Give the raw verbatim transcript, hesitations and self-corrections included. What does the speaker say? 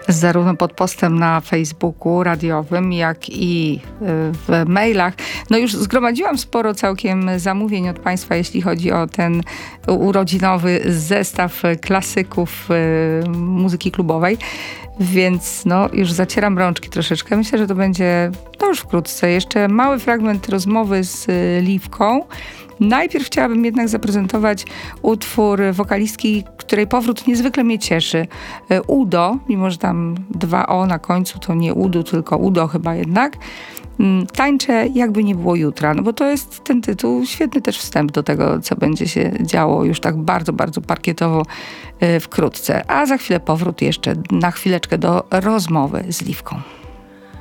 Zarówno pod postem na Facebooku radiowym, jak i w mailach. No już zgromadziłam sporo całkiem zamówień od Państwa, jeśli chodzi o ten urodzinowy zestaw klasyków muzyki klubowej. Więc no, już zacieram rączki troszeczkę. Myślę, że to będzie to już wkrótce. Jeszcze mały fragment rozmowy z Liwką. Najpierw chciałabym jednak zaprezentować utwór wokalistki, której powrót niezwykle mnie cieszy. Udo, mimo że tam dwa O na końcu, to nie Udo, tylko Udo chyba jednak. Tańczę jakby nie było jutra, no bo to jest ten tytuł, świetny też wstęp do tego, co będzie się działo już tak bardzo, bardzo parkietowo wkrótce. A za chwilę powrót jeszcze na chwileczkę do rozmowy z Liwką.